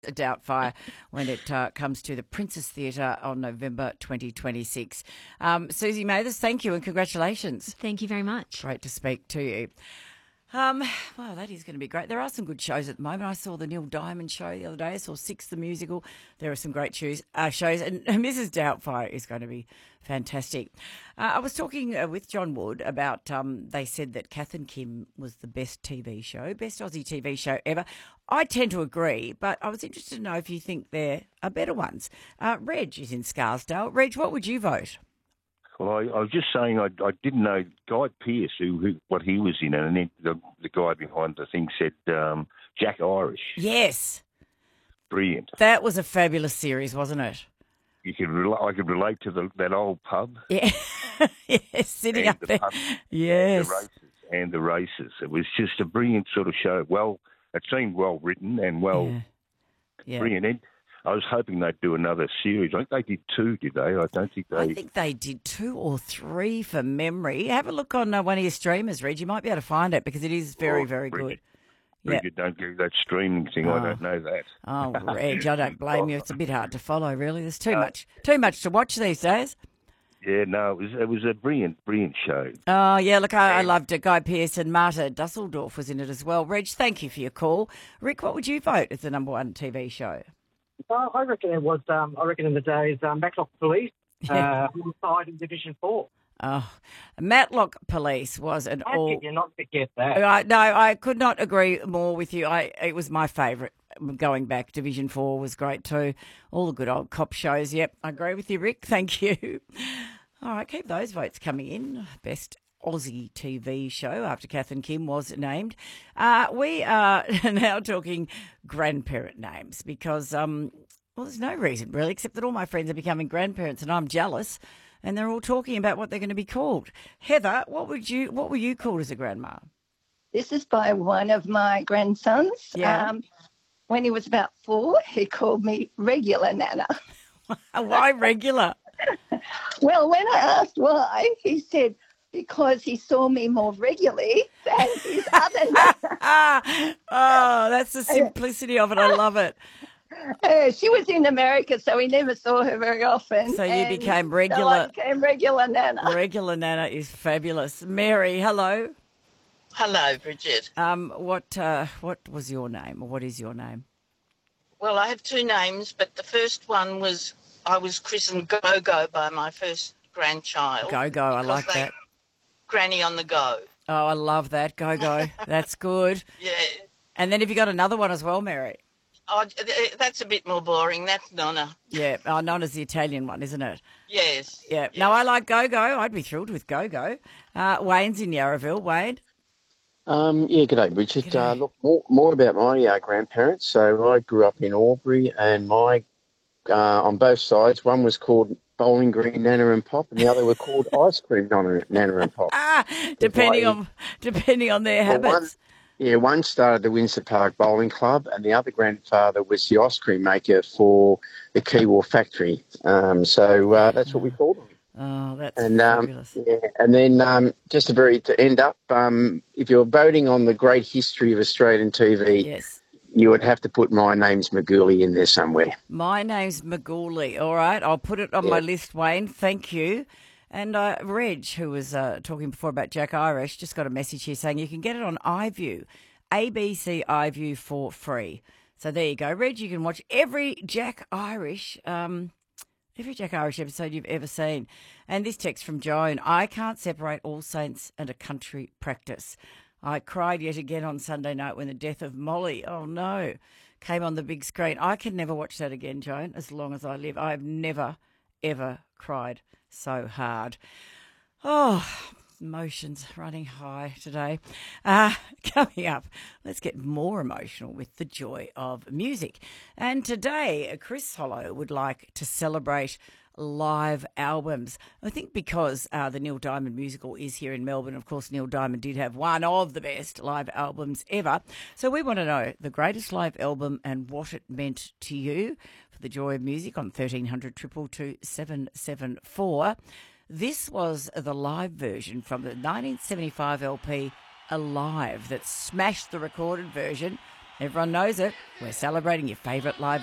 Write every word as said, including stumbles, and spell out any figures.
Doubtfire when it uh, comes to the Princess Theatre on November twenty twenty-six. Um, Susie Mathers, thank you and congratulations. Thank you very much. Great to speak to you. Um, well, that is going to be great. There are some good shows at the moment. I saw the Neil Diamond show the other day. I saw Six the Musical. There are some great shows, uh, shows and Missus Doubtfire is going to be fantastic. Uh, I was talking uh, with John Wood about, um, they said that Kath and Kim was the best T V show, best Aussie T V show ever. I tend to agree, but I was interested to know if you think there are better ones. Uh, Reg is in Scarsdale. Reg, what would you vote? Well, I, I was just saying I, I didn't know Guy Pearce, who, who what he was in, and then the, the guy behind the thing said um, Jack Irish. Yes. Brilliant. That was a fabulous series, wasn't it? You could rela- I could relate to the, that old pub. Yeah, yes, sitting and up the there. pub, Yes. And the races. And the races. It was just a brilliant sort of show. Well, it seemed well written and well Yeah. Yeah. brilliant. And I was hoping they'd do another series. I think they did two, did they? I don't think they... I think they did two or three for memory. Have a look on uh, one of your streamers, Reg. You might be able to find it because it is very, Oh, very Bridget, good. Bridget, don't do that streaming thing. Oh. I don't know that. Oh, Reg, I don't blame you. It's a bit hard to follow, really. There's too much, too much to watch these days. Yeah, no, it was it was a brilliant, brilliant show. Oh, yeah, look, I, I loved it. Guy Pearce and Marta Dusseldorf was in it as well. Reg, thank you for your call. Rick, what would you vote as the number one T V show? Uh, I reckon it was. Um, I reckon in the days, um, Matlock Police, uh, side in Division Four. Oh, Matlock Police was an How all. can you not forget that? I, no, I could not agree more with you. I it was my favourite going back. Division Four was great too. All the good old cop shows. Yep, I agree with you, Rick. Thank you. All right, keep those votes coming in. Best Aussie T V show after Kath and Kim was named. Uh, we are now talking grandparent names because, um, well, there's no reason really except that all my friends are becoming grandparents and I'm jealous, and they're all talking about what they're going to be called. Heather, what would you? What were you called as a grandma? This is by one of my grandsons. Yeah. Um, when he was about four, he called me regular Nana. Why regular? Well, when I asked why, he said, because he saw me more regularly than his other Nana. Ah, oh, that's the simplicity of it. I love it. Uh, she was in America, so he never saw her very often. So you and became So regular. I became regular Nana. Regular Nana is fabulous. Mary, hello. Hello, Bridget. Um, what uh, what was your name, or what is your name? Well, I have two names, but the first one was I was christened Go-Go by my first grandchild. Go Go, I because like they- that. Granny on the go. Oh, I love that. Go Go, that's good. Yeah. And then have you got another one as well, Mary? Oh, th- that's a bit more boring. That's Nonna. Yeah, oh, Nonna's the Italian one, isn't it? Yes. Yeah. yes. No, I like Go Go. I'd be thrilled with Go Go. Uh, Wayne's in Yarraville. Wayne. Um, yeah, good day, Richard. G'day. Uh, look, more, more about my uh, grandparents. So I grew up in Albury, and my uh, on both sides, one was called Bowling Green Nana and Pop, and the other were called Ice Cream Nana, Nana and Pop. Ah, depending Why- on depending on their Well, one- habits. Yeah, one started the Windsor Park Bowling Club, and the other grandfather was the ice cream maker for the Kiwar factory. Um, so uh, that's what we called them. Oh, that's And um, fabulous. yeah, and then um, just to very to end up, um, if you're voting on the great history of Australian T V, Yes. you would have to put My Name's Magooly in there somewhere. My name's Magooly. All right, I'll put it on my Yeah. list, Wayne. Thank you. And uh, Reg, who was uh, talking before about Jack Irish, just got a message here saying you can get it on iView, A B C iView for free. So there you go, Reg. You can watch every Jack Irish, um, every Jack Irish episode you've ever seen. And this text from Joan: I can't separate All Saints and A Country Practice. I cried yet again on Sunday night when the death of Molly, oh no, came on the big screen. I can never watch that again, Joan, as long as I live. I've never, ever cried so hard. Oh, emotions running high today. Uh, coming up, let's get more emotional with the joy of music. And today, Chris Hollow would like to celebrate live albums. I think because uh, the Neil Diamond musical is here in Melbourne, of course, Neil Diamond did have one of the best live albums ever. So we want to know the greatest live album and what it meant to you. For the joy of music on thirteen hundred, two two two, seven seven four. This was the live version from the nineteen seventy-five L P Alive that smashed the recorded version Everyone knows it. We're celebrating your favourite live